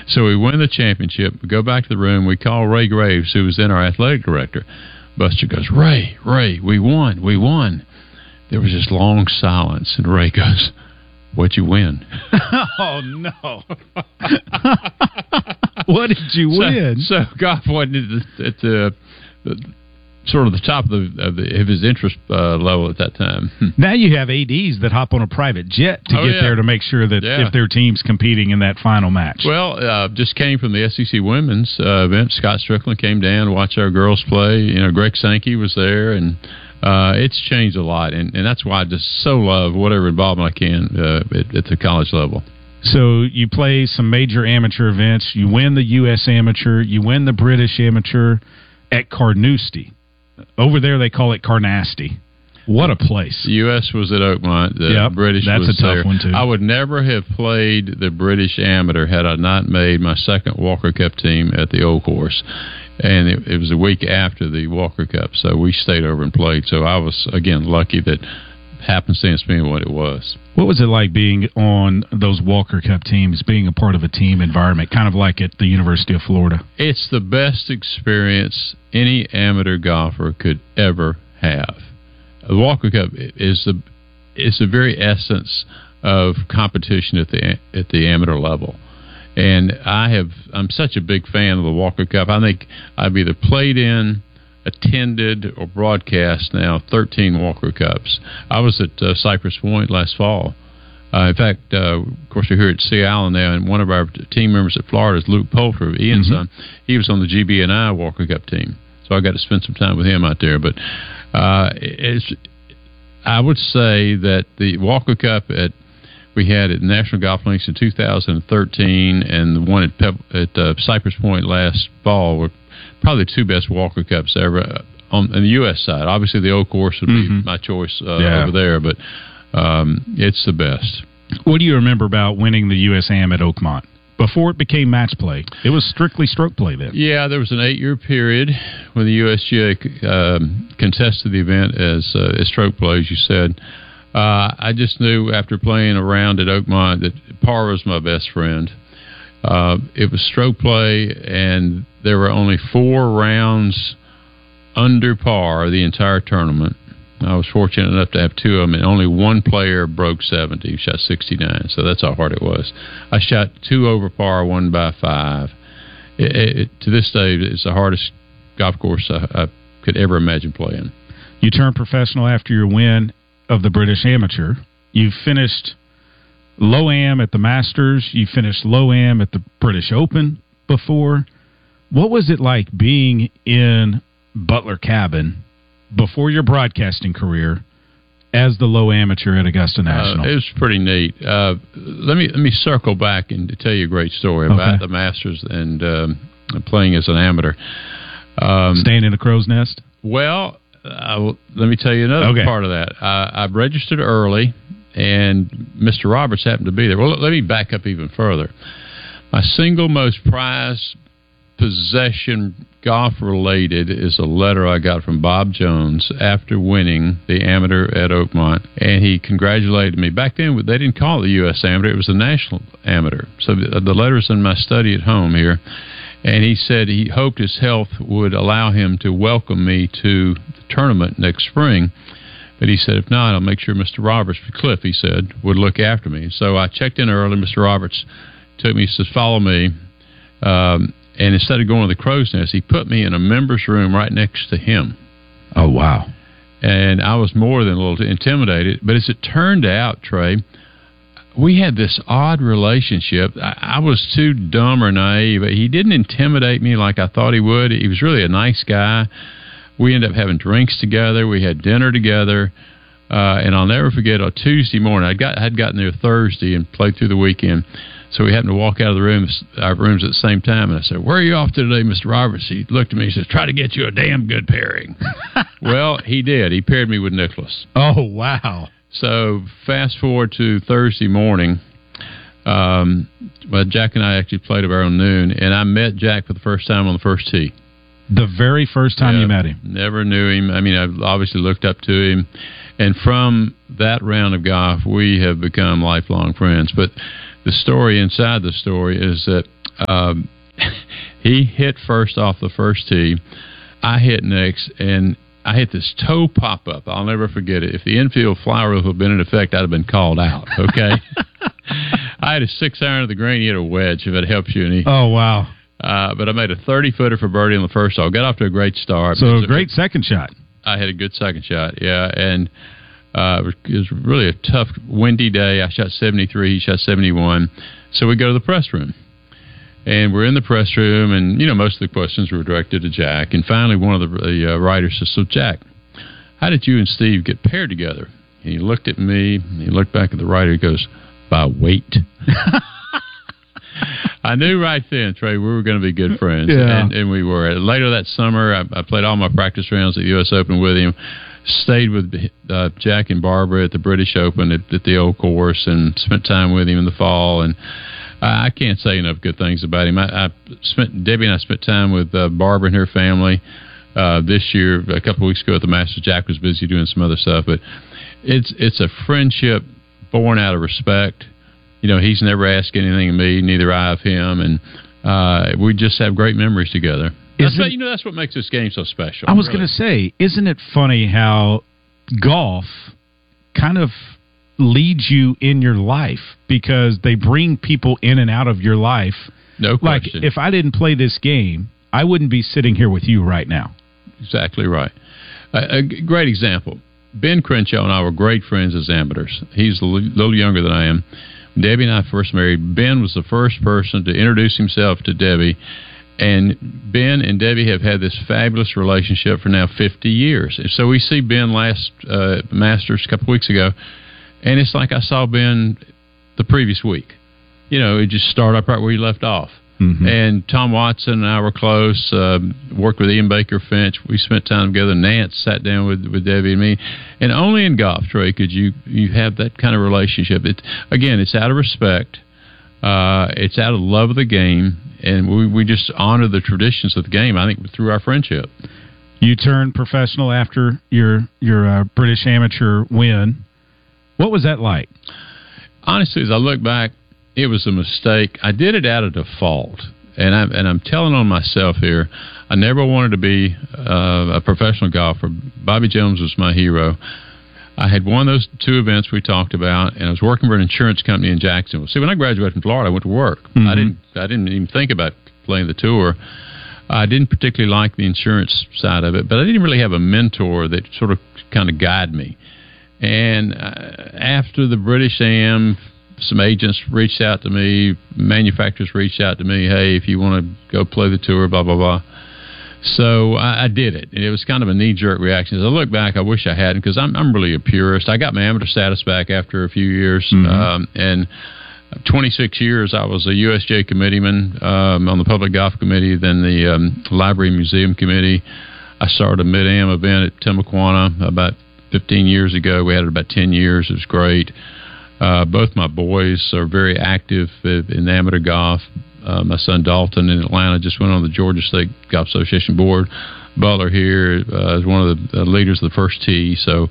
So we win the championship. We go back to the room. We call Ray Graves, who was then our athletic director. Buster goes, Ray, we won. There was this long silence, and Ray goes, what'd you win? Oh, no. What did you win? So Goff wasn't at the sort of the top of his interest level at that time. Now you have ADs that hop on a private jet to get there to make sure that if their team's competing in that final match. Well, just came from the SEC women's event. Scott Strickland came down to watch our girls play. You know, Greg Sankey was there, and it's changed a lot. And that's why I just so love whatever involvement I can at the college level. So you play some major amateur events. You win the U.S. Amateur. You win the British Amateur at Carnoustie. Over there, they call it Carnasty. What a place. The U.S. was at Oakmont. The British that's was a tough there. one, too. I would never have played the British Amateur had I not made my second Walker Cup team at the Old Course. And it was a week after the Walker Cup, so we stayed over and played. So I was, again, lucky that happenstance being what it was. What was it like being on those Walker Cup teams, being a part of a team environment, kind of like at the University of Florida? It's the best experience any amateur golfer could ever have. The Walker Cup is the very essence of competition at the amateur level. And I'm such a big fan of the Walker Cup. I think I've either played in, attended, or broadcast now 13 Walker Cups. I was at Cypress Point last fall. In fact, of course, we're here at Sea Island now, and one of our team members at Florida is Luke Poulter, Ian's son. He was on the GB&I Walker Cup team, so I got to spend some time with him out there. But I would say that the Walker Cup we had at National Golf Links in 2013 and the one at Cypress Point last fall were probably the two best Walker Cups ever on the U.S. side. Obviously, the Old Course would be my choice over there, but it's the best. What do you remember about winning the U.S. Am at Oakmont? Before it became match play, it was strictly stroke play then. Yeah, there was an 8-year period when the USGA contested the event as stroke play, as you said. I just knew after playing around at Oakmont that par was my best friend. It was stroke play, and there were only 4 rounds under par the entire tournament. I was fortunate enough to have 2 of them, and only one player broke 70. He shot 69, so that's how hard it was. I shot 2 over par, 1 by 5. To this day, it's the hardest golf course I could ever imagine playing. You turned professional after your win of the British Amateur. You finished low-am at the Masters. You finished low-am at the British Open before. What was it like being in Butler Cabin before your broadcasting career as the low amateur at Augusta National? It was pretty neat. Let me circle back and tell you a great story about the Masters and playing as an amateur. Staying in a crow's nest? Well, let me tell you another part of that. I registered early, and Mr. Roberts happened to be there. Well, let me back up even further. My single most prized possession, golf-related, is a letter I got from Bob Jones after winning the amateur at Oakmont, and he congratulated me. Back then, they didn't call it the U.S. Amateur. It was the National Amateur. So the letter's in my study at home here, and he said he hoped his health would allow him to welcome me to the tournament next spring. But he said, if not, I'll make sure Mr. Roberts, Cliff, he said, would look after me. So I checked in early. Mr. Roberts took me, he says, follow me. And instead of going to the crow's nest, he put me in a member's room right next to him. Oh, wow. And I was more than a little intimidated. But as it turned out, Trey, we had this odd relationship. I was too dumb or naive. He didn't intimidate me like I thought he would. He was really a nice guy. We ended up having drinks together. We had dinner together. And I'll never forget, on Tuesday morning, I'd gotten there Thursday and played through the weekend. So we happened to walk out of our rooms at the same time, and I said, where are you off to today, Mr. Roberts? He looked at me and says, try to get you a damn good pairing. Well, he did. He paired me with Nicklaus. Oh, wow. So fast forward to Thursday morning. Jack and I actually played around noon, and I met Jack for the first time on the first tee. The very first time you met him? Never knew him. I mean, I obviously looked up to him. And from that round of golf, we have become lifelong friends. But the story inside the story is that he hit first off the first tee. I hit next, and I hit this toe pop-up. I'll never forget it. If the infield fly rule had been in effect, I'd have been called out, okay? I had a 6-iron at the green. He had a wedge, if it helps you any. Oh, wow. But I made a 30-footer for birdie on the first hole. Got off to a great start. So a great second shot. I had a good second shot, yeah. And it was really a tough, windy day. I shot 73. He shot 71. So we go to the press room. And we're in the press room, and, most of the questions were directed to Jack. And finally, one of the writers says, "So, Jack, how did you and Steve get paired together?" And he looked at me, and he looked back at the writer. He goes, "By weight." I knew right then, Trey, we were going to be good friends. Yeah. And we were. Later that summer, I played all my practice rounds at the U.S. Open with him, stayed with Jack and Barbara at the British Open at the old course, and spent time with him in the fall. And I can't say enough good things about him. Debbie and I spent time with Barbara and her family this year. A couple of weeks ago at the Masters, Jack was busy doing some other stuff, but it's a friendship born out of respect. He's never asked anything of me, neither I of him, and we just have great memories together. That's what makes this game so special. I was going to say, isn't it funny how golf kind of leads you in your life, because they bring people in and out of your life. No question. Like, if I didn't play this game, I wouldn't be sitting here with you right now. Exactly right. A great example. Ben Crenshaw and I were great friends as amateurs. He's a little younger than I am. Debbie and I first married. Ben was the first person to introduce himself to Debbie, and Ben and Debbie have had this fabulous relationship for now 50 years. And so we see Ben last Masters a couple weeks ago, and it's like I saw Ben the previous week. It just started up right where he left off. Mm-hmm. And Tom Watson and I were close, worked with Ian Baker Finch. We spent time together. Nance sat down with Debbie and me. And only in golf, Trey, could you have that kind of relationship. It's out of respect. It's out of love of the game. And we just honor the traditions of the game, I think, through our friendship. You turned professional after your British Amateur win. What was that like? Honestly, as I look back, it was a mistake. I did it out of default, and I'm telling on myself here. I never wanted to be a professional golfer. Bobby Jones was my hero. I had won those two events we talked about, and I was working for an insurance company in Jacksonville. See, when I graduated from Florida, I went to work. Mm-hmm. I didn't even think about playing the tour. I didn't particularly like the insurance side of it, but I didn't really have a mentor that sort of kind of guided me. And after the British Am, some agents reached out to me, manufacturers reached out to me, hey, if you want to go play the tour, blah, blah, blah. So I did it. And it was kind of a knee-jerk reaction. As I look back, I wish I hadn't, because I'm really a purist. I got my amateur status back after a few years. Mm-hmm. And 26 years, I was a USJ committeeman on the Public Golf Committee, then the Library and Museum Committee. I started a mid-am event at Timuquana about 15 years ago. We had it about 10 years. It was great. Both my boys are very active in amateur golf. My son Dalton in Atlanta just went on the Georgia State Golf Association board. Butler here is one of the leaders of the first tee. So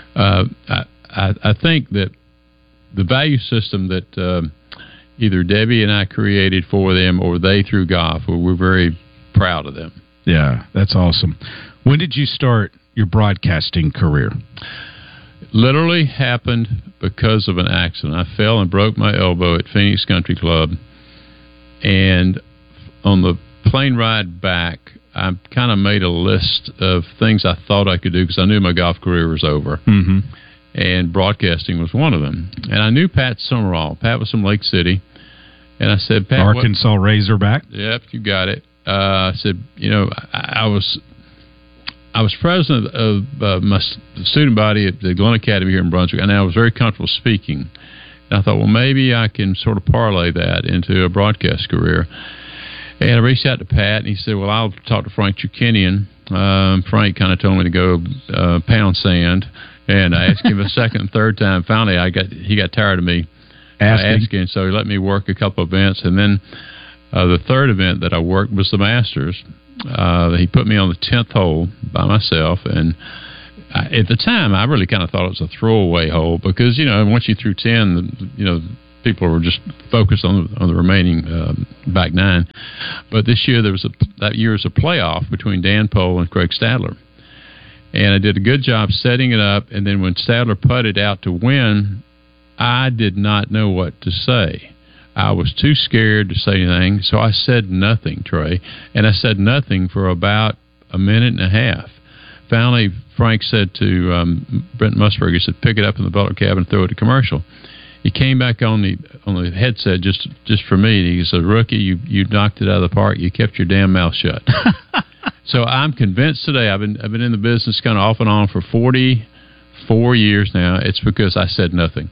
I think that the value system that either Debbie and I created for them or they through golf, we're very proud of them. Yeah, that's awesome. When did you start your broadcasting career? Literally happened because of an accident. I fell and broke my elbow at Phoenix Country Club, and on the plane ride back, I kind of made a list of things I thought I could do because I knew my golf career was over. Mm-hmm. And broadcasting was one of them. And I knew Pat Summerall. Pat was from Lake City. And I said, Pat, Arkansas Razorback? Yep, you got it. I said, I was president of my student body at the Glenn Academy here in Brunswick, and I was very comfortable speaking. And I thought, well, maybe I can sort of parlay that into a broadcast career. And I reached out to Pat, and he said, well, I'll talk to Frank Chukinian. Frank kind of told me to go pound sand, and I asked him a second and third time. Finally, he got tired of me asking, so he let me work a couple of events. And then the third event that I worked was the Masters. He put me on the 10th hole by myself, and at the time, I really kind of thought it was a throwaway hole because, once you threw 10, people were just focused on the remaining back nine. But this year that year was a playoff between Dan Pohl and Craig Stadler, and I did a good job setting it up. And then when Stadler putted out to win, I did not know what to say. I was too scared to say anything, so I said nothing, Trey, and I said nothing for about a minute and a half. Finally, Frank said to Brent Musburger, he said, "Pick it up in the Butler cabin and throw it to commercial." He came back on the headset just for me, and he said, "Rookie, you knocked it out of the park. You kept your damn mouth shut." So I'm convinced today. I've been in the business kind of off and on for 44 years now. It's because I said nothing.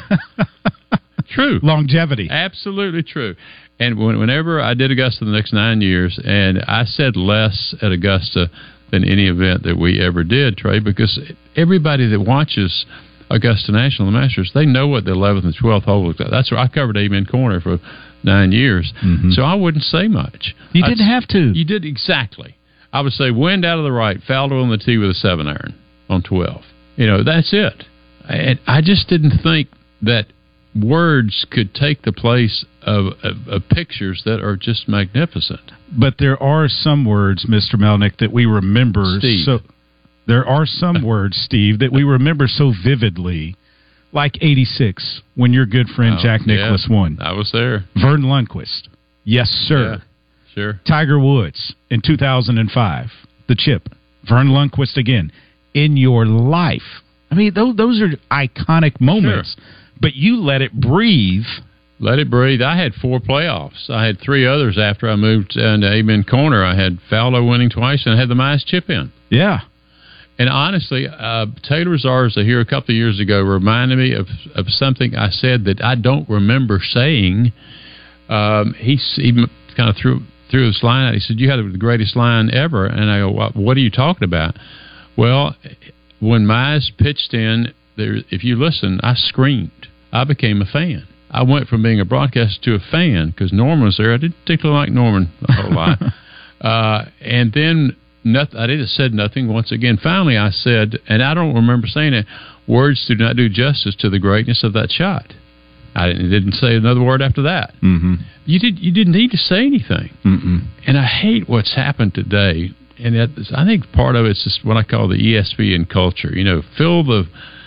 True. Longevity. Absolutely true. And whenever I did Augusta the next 9 years, and I said less at Augusta than any event that we ever did, Trey, because everybody that watches Augusta National, the Masters, they know what the 11th and 12th hole looks like. That's where I covered Amen Corner for 9 years. Mm-hmm. So I wouldn't say much. You didn't have to. You did, exactly. I would say wind out of the right, fouled on the tee with a 7-iron on 12. That's it. And I just didn't think that words could take the place of pictures that are just magnificent. But there are some words, Mr. Melnick, that we remember. Steve. So there are some words, Steve, that we remember so vividly, like 86, when your good friend Jack Nicklaus won. I was there. Vern Lundquist. Yes, sir. Yeah, sure. Tiger Woods in 2005. The chip. Vern Lundquist again. In your life. I mean, those are iconic moments. Sure. But you let it breathe. Let it breathe. I had 4 playoffs. I had 3 others after I moved into Amen Corner. I had Faldo winning twice, and I had the Mize chip in. Yeah. And honestly, Taylor Zarza here a couple of years ago reminded me of something I said that I don't remember saying. He kind of threw this line out. He said, "You had the greatest line ever." And I go, "What are you talking about?" Well, when Mize pitched in, if you listen, I screamed. I became a fan. I went from being a broadcaster to a fan because Norman was there. I didn't particularly like Norman a whole lot. And then I didn't said nothing once again. Finally, I said, and I don't remember saying it, words do not do justice to the greatness of that shot. I didn't say another word after that. Mm-hmm. You didn't need to say anything. Mm-mm. And I hate what's happened today. And I think part of it's just what I call the ESPN culture. Fill the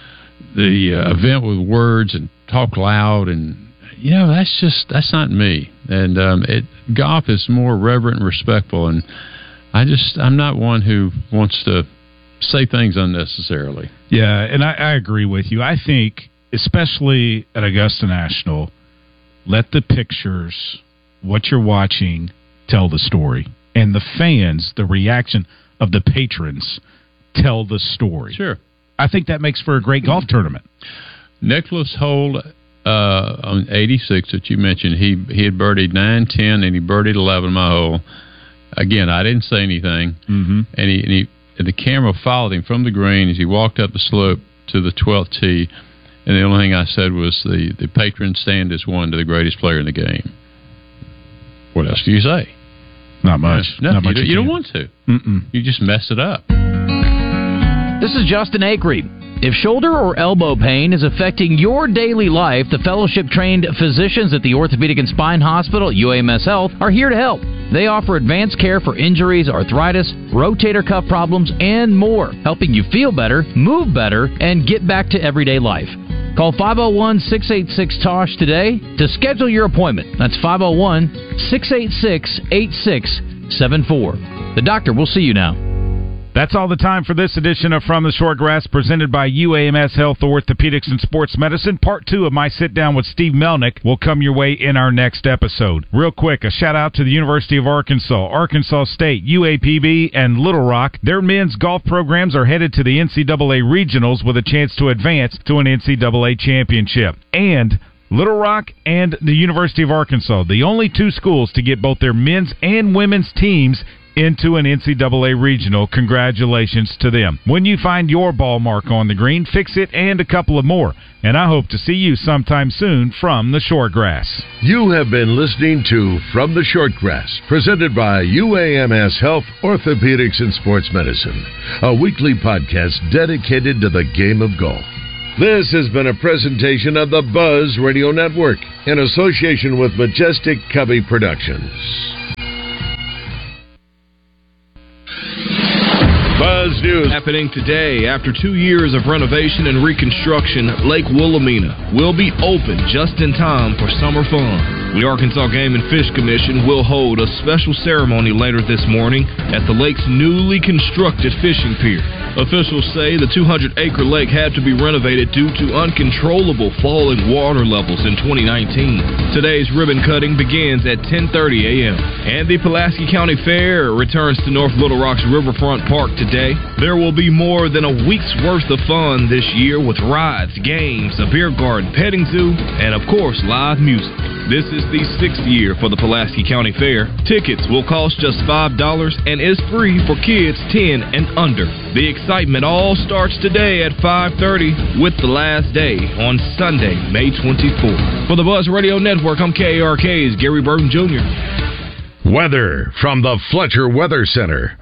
event with words and talk loud, and that's not me. And golf is more reverent and respectful, and I'm not one who wants to say things unnecessarily. Yeah, and I agree with you. I think, especially at Augusta National, let the pictures, what you're watching, tell the story, and the fans, the reaction of the patrons, tell the story. Sure. I think that makes for a great golf tournament. Nicholas Holt on 86 that you mentioned, he had birdied 9, 10, and he birdied 11 my hole. Again, I didn't say anything, mm-hmm. and the camera followed him from the green as he walked up the slope to the 12th tee, and the only thing I said was the patron stand is one to the greatest player in the game. What else do you say? Not much. Not much. You don't want to. Mm-mm. You just mess it up. This is Justin Acree. If shoulder or elbow pain is affecting your daily life, the fellowship-trained physicians at the Orthopedic and Spine Hospital at UAMS Health are here to help. They offer advanced care for injuries, arthritis, rotator cuff problems, and more, helping you feel better, move better, and get back to everyday life. Call 501-686-TOSH today to schedule your appointment. That's 501-686-8674. The doctor will see you now. That's all the time for this edition of From the Shortgrass, presented by UAMS Health Orthopedics and Sports Medicine. Part 2 of my sit-down with Steve Melnick will come your way in our next episode. Real quick, a shout-out to the University of Arkansas, Arkansas State, UAPB, and Little Rock. Their men's golf programs are headed to the NCAA Regionals with a chance to advance to an NCAA championship. And Little Rock and the University of Arkansas, the only 2 schools to get both their men's and women's teams into an NCAA regional. Congratulations to them. When you find your ball mark on the green, fix it and a couple of more. And I hope to see you sometime soon from the Shortgrass. You have been listening to From the Shortgrass, presented by UAMS Health Orthopedics and Sports Medicine, a weekly podcast dedicated to the game of golf. This has been a presentation of the Buzz Radio Network in association with Majestic Cubby Productions. Buzz News. Happening today. After 2 years of renovation and reconstruction, Lake Wilhelmina will be open just in time for summer fun. The Arkansas Game and Fish Commission will hold a special ceremony later this morning at the lake's newly constructed fishing pier. Officials say the 200-acre lake had to be renovated due to uncontrollable falling water levels in 2019. Today's ribbon cutting begins at 10:30 a.m. And the Pulaski County Fair returns to North Little Rock's Riverfront Park today. There will be more than a week's worth of fun this year with rides, games, a beer garden, petting zoo, and of course live music. This is the 6th year for the Pulaski County Fair. Tickets will cost just $5 and is free for kids 10 and under. The excitement all starts today at 5:30 with the last day on Sunday, May 24th. For the Buzz Radio Network, I'm KARK's Gary Burton Jr. Weather from the Fletcher Weather Center.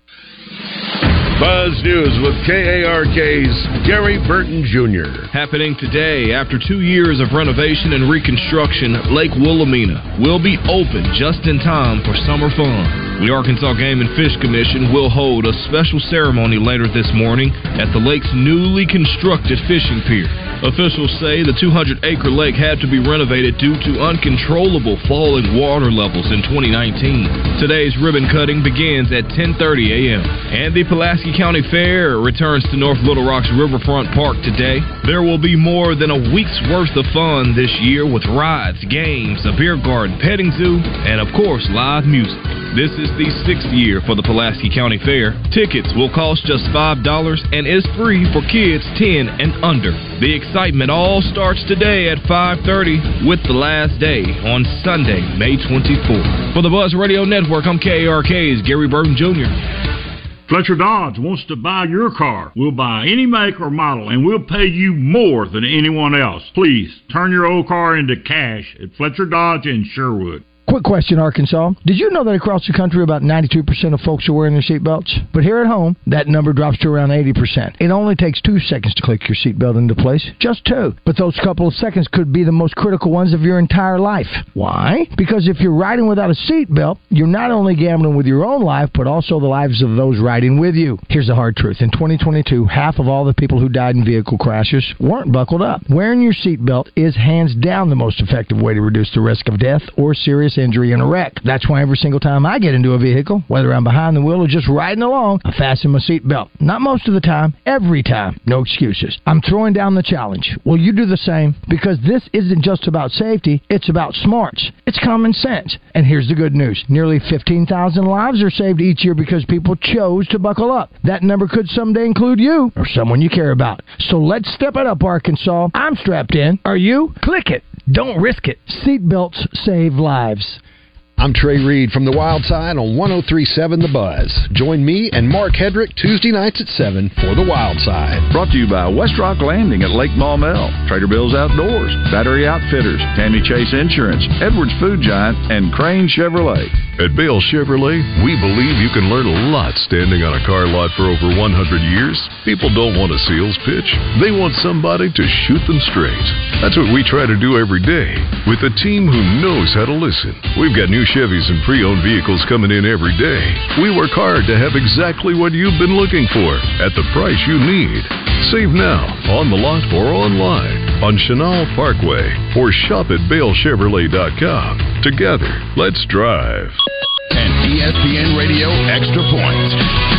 Buzz News with KARK's Gary Burton Jr. Happening today. After 2 years of renovation and reconstruction, Lake Wilhelmina will be open just in time for summer fun. The Arkansas Game and Fish Commission will hold a special ceremony later this morning at the lake's newly constructed fishing pier. Officials say the 200-acre lake had to be renovated due to uncontrollable falling water levels in 2019. Today's ribbon cutting begins at 10:30 a.m. And the Pulaski County Fair returns to North Little Rock's Riverfront Park today. There will be more than a week's worth of fun this year with rides, games, a beer garden, petting zoo, and of course live music. This is the 6th year for the Pulaski County Fair. Tickets will cost just $5 and is free for kids 10 and under. The excitement all starts today at 5:30 with the last day on Sunday, May 24th. For the Buzz Radio Network, I'm KARK's Gary Burton Jr. Fletcher Dodge wants to buy your car. We'll buy any make or model, and we'll pay you more than anyone else. Please, turn your old car into cash at Fletcher Dodge in Sherwood. Quick question, Arkansas. Did you know that across the country about 92% of folks are wearing their seatbelts? But here at home, that number drops to around 80%. It only takes 2 seconds to click your seatbelt into place. Just 2. But those couple of seconds could be the most critical ones of your entire life. Why? Because if you're riding without a seatbelt, you're not only gambling with your own life, but also the lives of those riding with you. Here's the hard truth. In 2022, half of all the people who died in vehicle crashes weren't buckled up. Wearing your seatbelt is hands down the most effective way to reduce the risk of death or serious injury in a wreck. That's why every single time I get into a vehicle, whether I'm behind the wheel or just riding along, I fasten my seatbelt. Not most of the time, every time. No excuses. I'm throwing down the challenge. Will you do the same? Because this isn't just about safety, it's about smarts. It's common sense. And here's the good news. Nearly 15,000 lives are saved each year because people chose to buckle up. That number could someday include you or someone you care about. So let's step it up, Arkansas. I'm strapped in. Are you? Click it. Don't risk it. Seatbelts save lives. I'm Trey Reed from the Wild Side on 103.7 The Buzz. Join me and Mark Hedrick Tuesday nights at 7 for The Wild Side. Brought to you by West Rock Landing at Lake Maumelle, Trader Bill's Outdoors, Battery Outfitters, Tammy Chase Insurance, Edwards Food Giant, and Crane Chevrolet. At Bale Chevrolet, we believe you can learn a lot standing on a car lot for over 100 years. People don't want a sales pitch. They want somebody to shoot them straight. That's what we try to do every day with a team who knows how to listen. We've got new Chevys and pre-owned vehicles coming in every day. We work hard to have exactly what you've been looking for at the price you need. Save now, on the lot or online, on Chenal Parkway, or shop at BaleChevrolet.com. Together, let's drive. And ESPN Radio Extra Point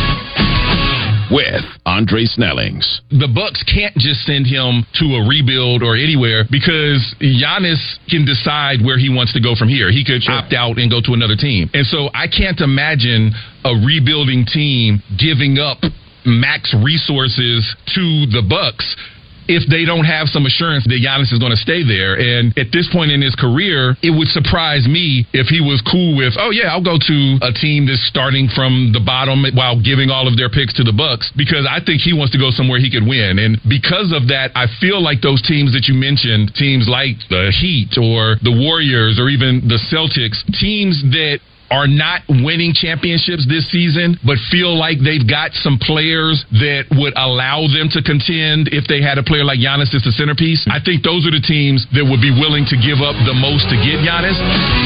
with Andre Snellings. The Bucks can't just send him to a rebuild or anywhere because Giannis can decide where he wants to go from here. He could opt out and go to another team. And so I can't imagine a rebuilding team giving up max resources to the Bucks if they don't have some assurance that Giannis is going to stay there. And at this point in his career, it would surprise me if he was cool with, oh yeah, I'll go to a team that's starting from the bottom while giving all of their picks to the Bucks, because I think he wants to go somewhere he could win. And because of that, I feel like those teams that you mentioned, teams like the Heat or the Warriors or even the Celtics, teams that are not winning championships this season, but feel like they've got some players that would allow them to contend if they had a player like Giannis as the centerpiece. I think those are the teams that would be willing to give up the most to get Giannis.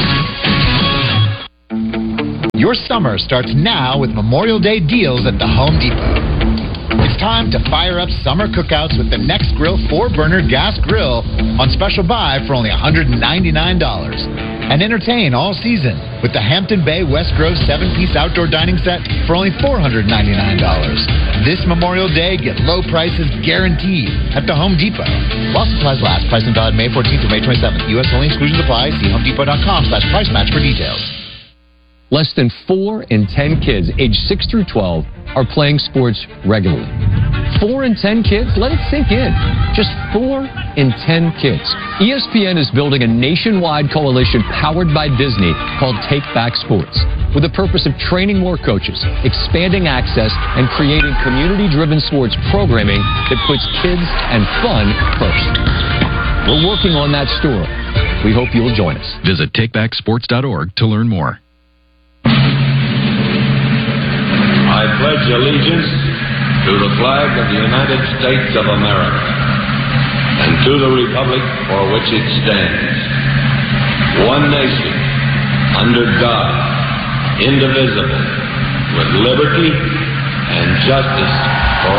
Your summer starts now with Memorial Day deals at the Home Depot. It's time to fire up summer cookouts with the Next Grill 4-burner gas grill on special buy for only $199. And entertain all season with the Hampton Bay West Grove 7-piece outdoor dining set for only $499. This Memorial Day, get low prices guaranteed at the Home Depot. While supplies last, price and valid May 14th to May 27th. U.S. only, exclusions apply. See homedepot.com/price match for details. Less than 4 in 10 kids aged 6 through 12 are playing sports regularly. 4 in 10 kids? Let it sink in. Just 4 in 10 kids. ESPN is building a nationwide coalition powered by Disney called Take Back Sports, with the purpose of training more coaches, expanding access, and creating community-driven sports programming that puts kids and fun first. We're working on that story. We hope you'll join us. Visit takebacksports.org to learn more. I pledge allegiance to the flag of the United States of America and to the republic for which it stands, one nation, under God, indivisible, with liberty and justice